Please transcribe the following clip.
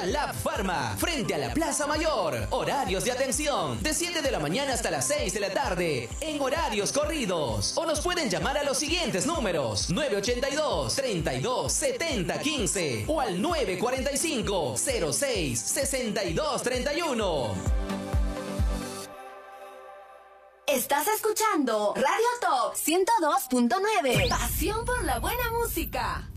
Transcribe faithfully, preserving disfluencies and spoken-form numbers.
Clínica Lab Pharma, frente a la Plaza Mayor. Horarios de atención, de siete de la mañana hasta las seis de la tarde, en horarios corridos. O nos pueden llamar a los siguientes números: nueve ochenta y dos, treinta y dos, setenta, quince o al nueve cuarenta y cinco, cero seis, sesenta y dos, treinta y uno. Estás escuchando Radio Top ciento dos punto nueve. Pasión por la buena música.